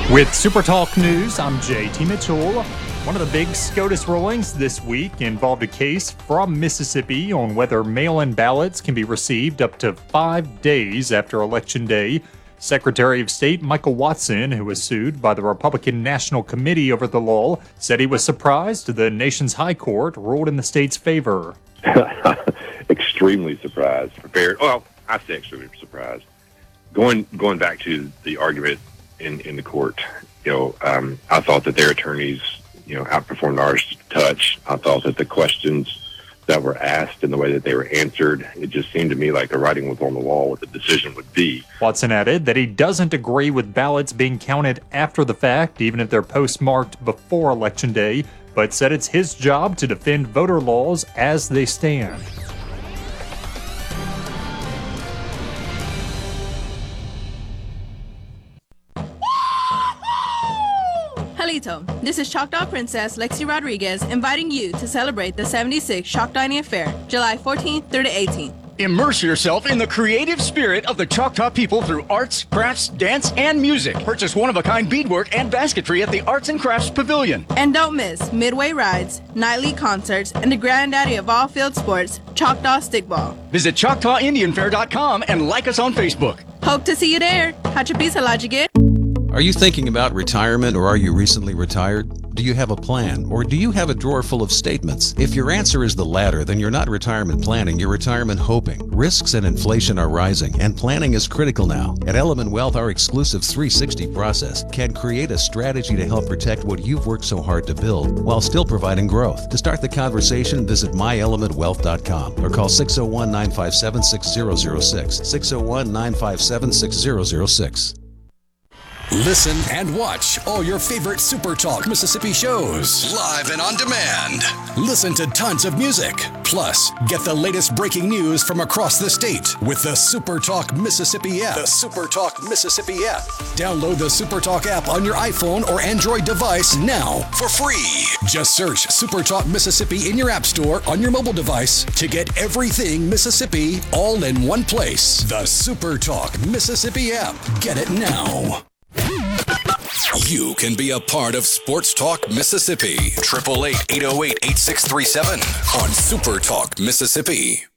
With Super Talk News, I'm JT Mitchell. One of the big SCOTUS rulings this week involved a case from Mississippi on whether mail-in ballots can be received up to 5 days after Election Day. Secretary of State Michael Watson, who was sued by the Republican National Committee over the law, said he was surprised the nation's high court ruled in the state's favor. Extremely surprised. Prepared. Well, I say extremely surprised. Going back to the argument in the court, I thought that their attorneys, outperformed ours to touch. I thought that the questions that were asked and the way that they were answered, it just seemed to me like the writing was on the wall what the decision would be. Watson added that he doesn't agree with ballots being counted after the fact, even if they're postmarked before Election Day, but said it's his job to defend voter laws as they stand. Halito, this is Choctaw Princess Lexi Rodriguez inviting you to celebrate the 76th Choctaw Indian Fair, July 14th through the 18th. Immerse yourself in the creative spirit of the Choctaw people through arts, crafts, dance, and music. Purchase one-of-a-kind beadwork and basketry at the Arts and Crafts Pavilion. And don't miss midway rides, nightly concerts, and the granddaddy of all field sports, Choctaw Stickball. Visit ChoctawIndianFair.com and like us on Facebook. Hope to see you there. Hachapisa Lajigit. Are you thinking about retirement, or are you recently retired? Do you have a plan, or do you have a drawer full of statements? If your answer is the latter, then you're not retirement planning, you're retirement hoping. Risks and inflation are rising, and planning is critical now. At Element Wealth, our exclusive 360 process can create a strategy to help protect what you've worked so hard to build while still providing growth. To start the conversation, visit myelementwealth.com or call 601-957-6006, 601-957-6006. Listen and watch all your favorite Super Talk Mississippi shows live and on demand. Listen to tons of music. Plus, get the latest breaking news from across the state with the Super Talk Mississippi app. The Super Talk Mississippi app. Download the Super Talk app on your iPhone or Android device now for free. Just search Super Talk Mississippi in your app store on your mobile device to get everything Mississippi all in one place. The Super Talk Mississippi app. Get it now. You can be a part of Sports Talk Mississippi. 888-808-8637 on Super Talk Mississippi.